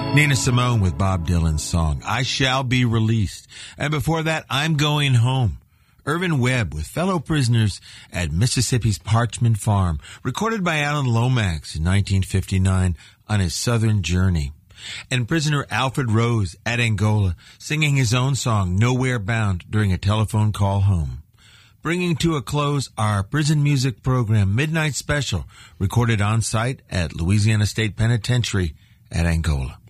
Nina Simone with Bob Dylan's song, I Shall Be Released. And before that, I'm Going Home. Irvin Webb with fellow prisoners at Mississippi's Parchment Farm, recorded by Alan Lomax in 1959 on his southern journey. And prisoner Alfred Rose at Angola, singing his own song, Nowhere Bound, during a telephone call home. Bringing to a close our prison music program, Midnight Special, recorded on site at Louisiana State Penitentiary at Angola.